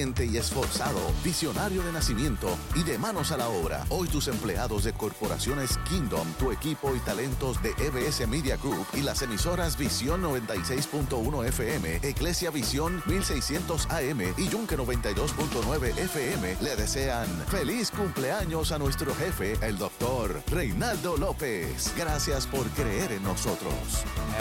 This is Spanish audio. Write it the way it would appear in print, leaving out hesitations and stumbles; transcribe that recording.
valiente y esforzado, visionario de nacimiento y de manos a la obra. Hoy tus empleados de corporaciones Kingdom, tu equipo y talentos de EBS Media Group y las emisoras Visión 96.1 FM, Iglesia Visión 1600 AM y Yunque 92.9 FM le desean feliz cumpleaños a nuestro jefe, el doctor Reinaldo López. Gracias por creer en nosotros.